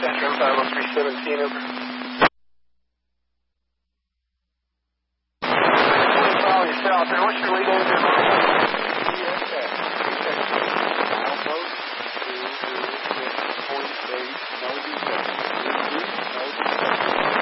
Center 50317, over. 20 yourself out there. What's your lead engine? ESX. Almost to 6.8, no defect. No defect.